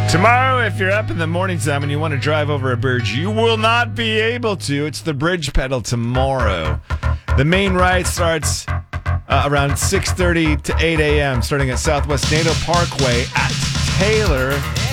Tomorrow, if you're up in the morning time and you want to drive over a bridge, you will not be able to. It's the bridge pedal tomorrow. The main ride starts around 6:30 to 8 a.m., starting at Southwest NATO Parkway at Taylor